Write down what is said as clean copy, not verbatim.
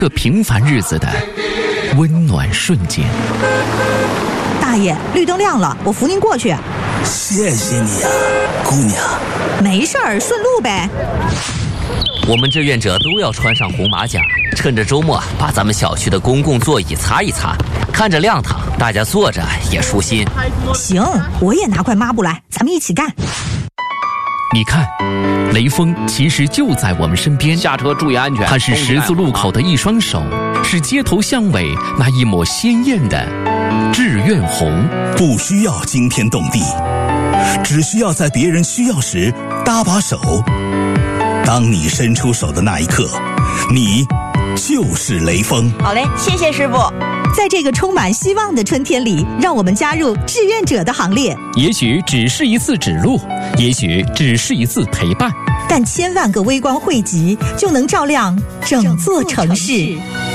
个平凡日子的温暖瞬间。 大爷，绿灯亮了，我扶您过去。 谢谢你啊，姑娘。 没事儿，顺路呗。 我们志愿者都要穿上红马甲，趁着周末把咱们小区的公共座椅擦一擦，看着亮堂，大家坐着也舒心。 行，我也拿块抹布来，咱们一起干。 你看，雷锋其实就在我们身边， 下车注意安全。 他是十字路口的一双手，是街头巷尾那一抹鲜艳的志愿红。 不需要惊天动地，只需要在别人需要时搭把手。当你伸出手的那一刻，你就是雷锋。 好嘞，谢谢师傅。 在这个充满希望的春天里，让我们加入志愿者的行列。 也许只是一次指路，也许只是一次陪伴， 但千万个微光汇集，就能照亮整座城市。